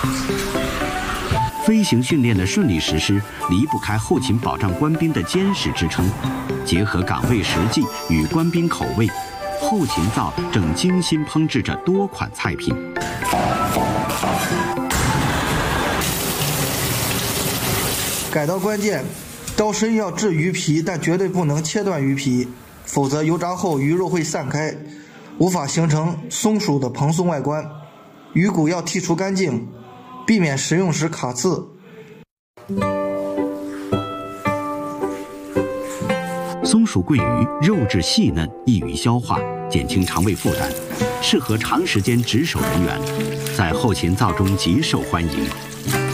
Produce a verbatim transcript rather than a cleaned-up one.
飞行训练的顺利实施，离不开后勤保障官兵的坚实支撑。结合岗位实际与官兵口味，后勤灶正精心烹制着多款菜品。 改刀关键，刀身要制鱼皮，但绝对不能切断鱼皮，否则油炸后鱼肉会散开，无法形成松鼠的蓬松外观。鱼骨要剔除干净，避免食用时卡刺。 松鼠桂鱼肉质细嫩，易于消化，减轻肠胃负担，适合长时间值守人员，在后勤灶中极受欢迎。